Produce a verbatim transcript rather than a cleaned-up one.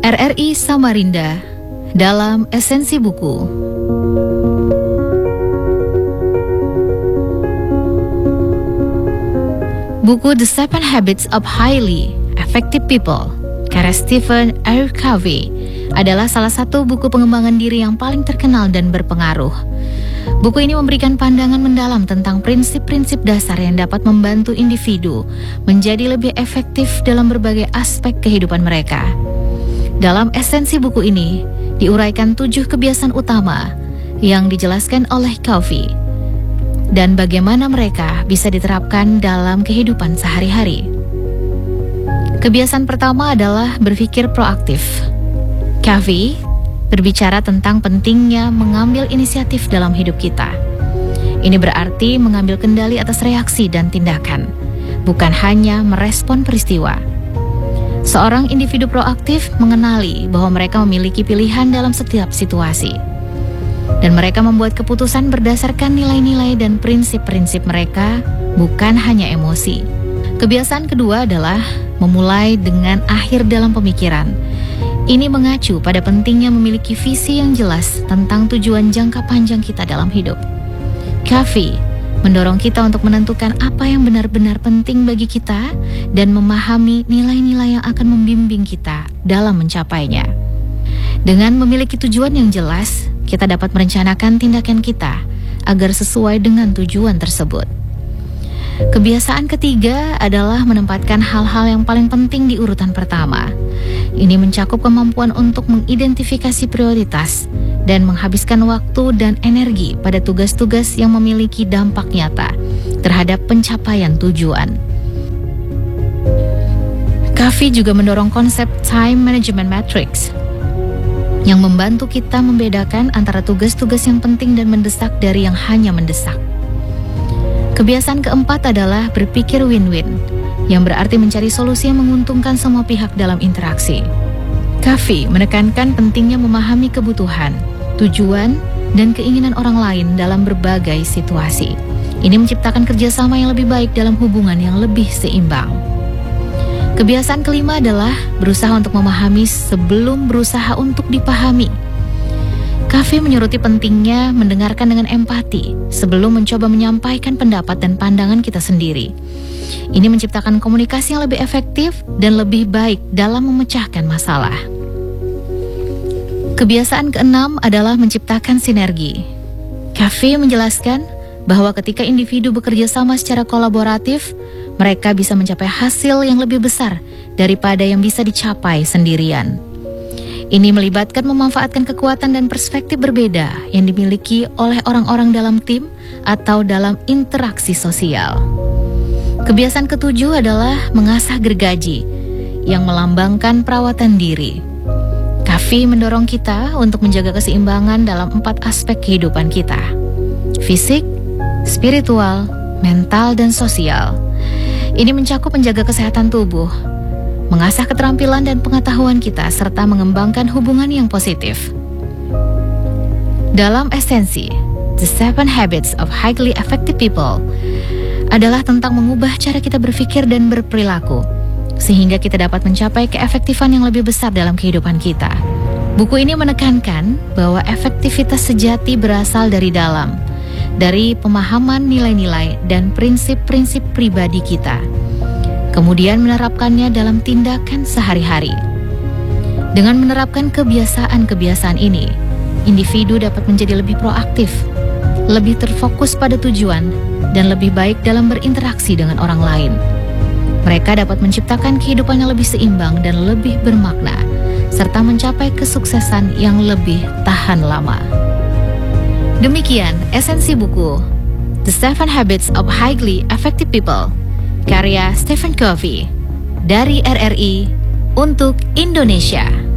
R R I Samarinda dalam Esensi Buku. Buku The Seven Habits of Highly Effective People karya Stephen R. Covey adalah salah satu buku pengembangan diri yang paling terkenal dan berpengaruh. Buku ini memberikan pandangan mendalam tentang prinsip-prinsip dasar yang dapat membantu individu menjadi lebih efektif dalam berbagai aspek kehidupan mereka. Dalam esensi buku ini, diuraikan tujuh kebiasaan utama yang dijelaskan oleh Covey dan bagaimana mereka bisa diterapkan dalam kehidupan sehari-hari. Kebiasaan pertama adalah berpikir proaktif. Covey berbicara tentang pentingnya mengambil inisiatif dalam hidup kita. Ini berarti mengambil kendali atas reaksi dan tindakan, bukan hanya merespon peristiwa. Seorang individu proaktif mengenali bahwa mereka memiliki pilihan dalam setiap situasi, dan mereka membuat keputusan berdasarkan nilai-nilai dan prinsip-prinsip mereka, bukan hanya emosi. Kebiasaan kedua adalah memulai dengan akhir dalam pemikiran. Ini mengacu pada pentingnya memiliki visi yang jelas tentang tujuan jangka panjang kita dalam hidup. Covey mendorong kita untuk menentukan apa yang benar-benar penting bagi kita dan memahami nilai-nilai yang akan membimbing kita dalam mencapainya. Dengan memiliki tujuan yang jelas, kita dapat merencanakan tindakan kita agar sesuai dengan tujuan tersebut. Kebiasaan ketiga adalah menempatkan hal-hal yang paling penting di urutan pertama. Ini mencakup kemampuan untuk mengidentifikasi prioritas dan menghabiskan waktu dan energi pada tugas-tugas yang memiliki dampak nyata terhadap pencapaian tujuan. Covey juga mendorong konsep time management matrix yang membantu kita membedakan antara tugas-tugas yang penting dan mendesak dari yang hanya mendesak. Kebiasaan keempat adalah berpikir win-win, yang berarti mencari solusi yang menguntungkan semua pihak dalam interaksi. Covey menekankan pentingnya memahami kebutuhan, tujuan, dan keinginan orang lain dalam berbagai situasi. Ini menciptakan kerjasama yang lebih baik dalam hubungan yang lebih seimbang. Kebiasaan kelima adalah berusaha untuk memahami sebelum berusaha untuk dipahami. Covey menyoroti pentingnya mendengarkan dengan empati sebelum mencoba menyampaikan pendapat dan pandangan kita sendiri. Ini menciptakan komunikasi yang lebih efektif dan lebih baik dalam memecahkan masalah. Kebiasaan keenam adalah menciptakan sinergi. Covey menjelaskan bahwa ketika individu bekerja sama secara kolaboratif, mereka bisa mencapai hasil yang lebih besar daripada yang bisa dicapai sendirian. Ini melibatkan memanfaatkan kekuatan dan perspektif berbeda yang dimiliki oleh orang-orang dalam tim atau dalam interaksi sosial. Kebiasaan ketujuh adalah mengasah gergaji yang melambangkan perawatan diri. Covey mendorong kita untuk menjaga keseimbangan dalam empat aspek kehidupan kita: fisik, spiritual, mental, dan sosial. Ini mencakup menjaga kesehatan tubuh, mengasah keterampilan dan pengetahuan kita, serta mengembangkan hubungan yang positif. Dalam esensi, The Seven Habits of Highly Effective People adalah tentang mengubah cara kita berpikir dan berperilaku, sehingga kita dapat mencapai keefektifan yang lebih besar dalam kehidupan kita. Buku ini menekankan bahwa efektivitas sejati berasal dari dalam, dari pemahaman nilai-nilai dan prinsip-prinsip pribadi kita, kemudian menerapkannya dalam tindakan sehari-hari. Dengan menerapkan kebiasaan-kebiasaan ini, individu dapat menjadi lebih proaktif, lebih terfokus pada tujuan, dan lebih baik dalam berinteraksi dengan orang lain. Mereka dapat menciptakan kehidupan yang lebih seimbang dan lebih bermakna, serta mencapai kesuksesan yang lebih tahan lama. Demikian esensi buku The Seven Habits of Highly Effective People karya Stephen Covey dari R R I untuk Indonesia.